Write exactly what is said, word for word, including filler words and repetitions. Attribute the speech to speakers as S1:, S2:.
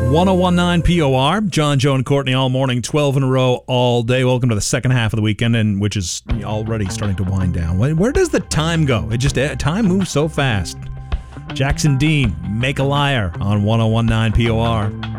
S1: ten nineteen P O R, John, Joe, and Courtney all morning, twelve in a row all day. Welcome to the second half of the weekend, and which is already starting to wind down. Where does the time go? It just time moves so fast. Jackson Dean, Make a Liar on ten nineteen P O R.